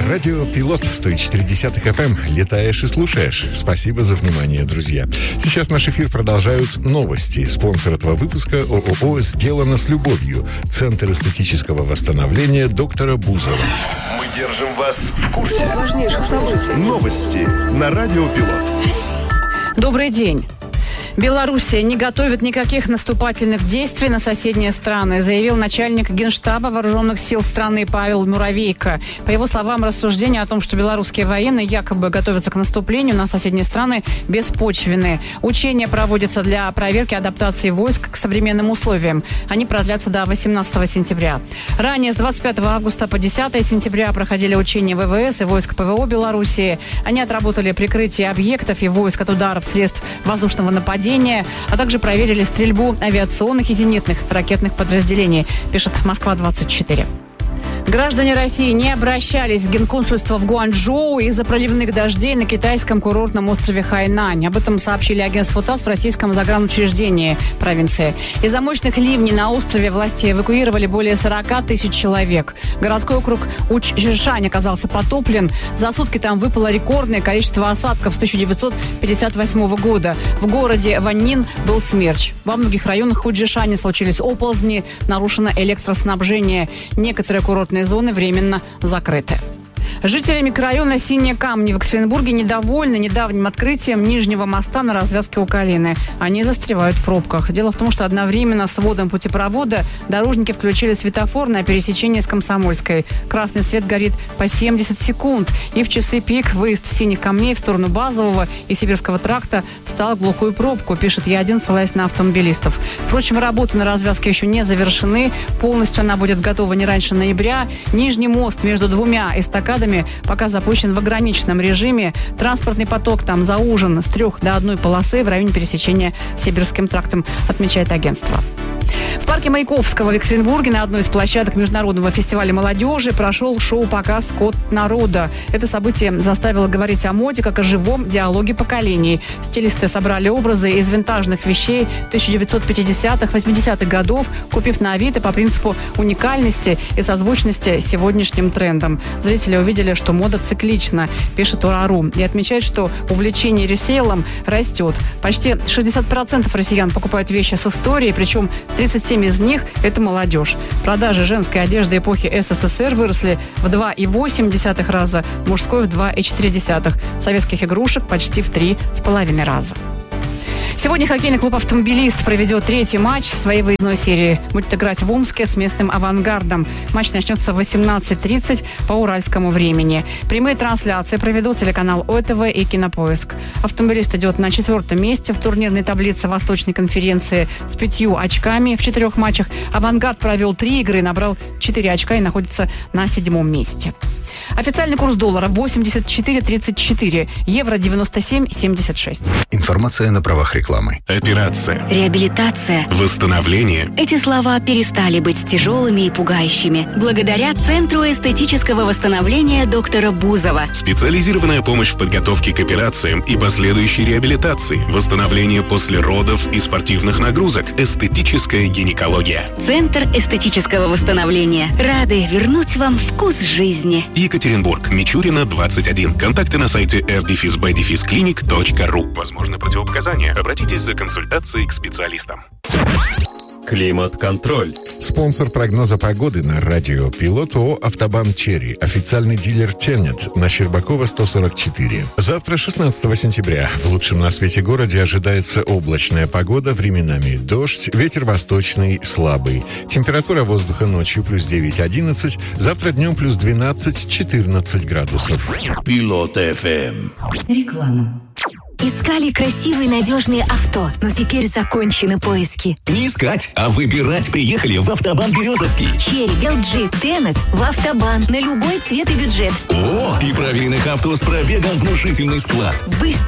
Радио Пилот 104.10 FM. Летаешь и слушаешь. Спасибо за внимание, друзья. Сейчас наш эфир продолжают новости. Спонсор этого выпуска ООО «Сделано с любовью». Центр эстетического восстановления доктора Бузова. Мы держим вас в курсе важнейших событий. Новости на Радио Пилот. Добрый день. Белоруссия не готовит никаких наступательных действий на соседние страны, заявил начальник Генштаба вооруженных сил страны Павел Муравейко. По его словам, рассуждения о том, что белорусские военные якобы готовятся к наступлению на соседние страны, беспочвенные. Учения проводятся для проверки адаптации войск к современным условиям. Они продлятся до 18 сентября. Ранее с 25 августа по 10 сентября проходили учения ВВС и войск ПВО Белоруссии. Они отработали прикрытие объектов и войск от ударов средств воздушного нападения, а также проверили стрельбу авиационных и зенитных ракетных подразделений, пишет Москва-24. Граждане России не обращались в Генконсульство в Гуанчжоу из-за проливных дождей на китайском курортном острове Хайнань. Об этом сообщили агентству ТАСС в российском загранучреждении провинции. Из-за мощных ливней на острове власти эвакуировали более 40 тысяч человек. Городской округ Учжишань оказался потоплен. За сутки там выпало рекордное количество осадков с 1958 года. В городе Ваннин был смерч. Во многих районах Учжишани случились оползни, нарушено электроснабжение. Некоторые курортные зоны временно закрыты. Жители микрорайона Синие Камни в Екатеринбурге недовольны недавним открытием нижнего моста на развязке у Калины. Они застревают в пробках. Дело в том, что одновременно с вводом путепровода дорожники включили светофор на пересечении с Комсомольской. Красный свет горит по 70 секунд. И в часы пик выезд с Синих Камней в сторону Базового и Сибирского тракта встал в глухую пробку, пишет Я1, ссылаясь на автомобилистов. Впрочем, работы на развязке еще не завершены. Полностью она будет готова не раньше ноября. Нижний мост между двумя эстакадами пока запущен в ограниченном режиме. Транспортный поток там заужен с 3 до 1 полосы в районе пересечения с Сибирским трактом, отмечает агентство. В парке Маяковского в Екатеринбурге на одной из площадок Международного фестиваля молодежи прошел шоу-показ «Код народа». Это событие заставило говорить о моде как о живом диалоге поколений. Стилисты собрали образы из винтажных вещей 1950-х, 80-х годов, купив на Авито по принципу уникальности и созвучности сегодняшним трендам. Зрители увидели, что мода циклична, пишет Ура.ру, и отмечает, что увлечение ресейлом растет. Почти 60% россиян покупают вещи с историей, причем 37 из них – это молодежь. Продажи женской одежды эпохи СССР выросли в 2,8 раза, мужской в 2,4. Советских игрушек почти в 3,5 раза. Сегодня хоккейный клуб «Автомобилист» проведет 3-й матч своей выездной серии. Будет играть в Омске с местным «Авангардом». Матч начнется в 18:30 по уральскому времени. Прямые трансляции проведут телеканал ОТВ и Кинопоиск. «Автомобилист» идет на 4-м месте в турнирной таблице Восточной конференции с 5 очками в 4 матчах. «Авангард» провел 3 игры, набрал 4 очка и находится на 7-м месте. Официальный курс доллара 84.34, евро 97.76. Информация на правах рекламы. Операция. Реабилитация. Восстановление. Эти слова перестали быть тяжелыми и пугающими благодаря Центру эстетического восстановления доктора Бузова. Специализированная помощь в подготовке к операциям и последующей реабилитации, восстановление после родов и спортивных нагрузок, эстетическая гинекология. Центр эстетического восстановления. Рады вернуть вам вкус жизни. Екатеринбург, Мичурина, 21. Контакты на сайте r-b-clinic.ru. Возможно, противопоказания. Обратитесь за консультацией к специалистам. Климат-контроль. Спонсор прогноза погоды на радио Пилот ООО «Автобан Черри». Официальный дилер «Тенет» на Щербакова, 144. Завтра, 16 сентября, в лучшем на свете городе ожидается облачная погода, временами дождь, ветер восточный слабый. Температура воздуха ночью плюс 9-11, завтра днем плюс 12-14 градусов. Пилот ФМ. Реклама. Искали красивые, надежные авто, но теперь закончены поиски. Не искать, а выбирать приехали в Автобан Березовский. Черри, LG, Тенет в Автобан на любой цвет и бюджет. О, и проверенных авто с пробегом внушительный склад. Быстрый